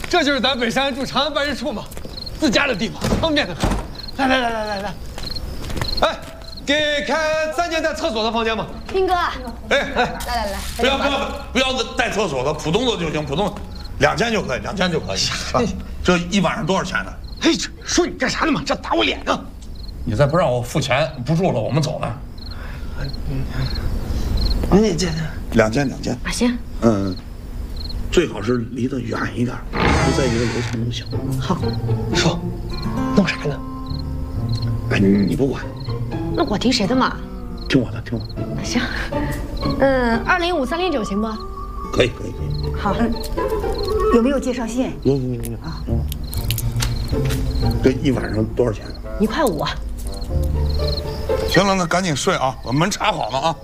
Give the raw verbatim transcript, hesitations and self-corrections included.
这就是咱北山住长安办事处嘛，自家的地方，方便的很。来来来来来来，哎，给开三间带厕所的房间吧。 斌哥， 哎哎， 来来来， 不要不要不要带厕所的，普通的就行，普通两间就可以，两间就可以。啊，这一晚上多少钱呢？ 嘿，说你干啥呢嘛？这打我脸呢！ 你再不让我付钱，不住了，我们走呢。 你这两间两间啊行， 嗯，最好是离得远一点，不在一个楼层就行。 好， 说，弄啥呢？ 哎，你你不管， 那我听谁的嘛？ 听我的，听我的。 行，嗯，二零五三零九行不？ 可以可以可以。 好， 有没有介绍信？ 有有有有啊。这一晚上多少钱呢？ 一块五。 行了，那赶紧睡啊，我门插好了啊。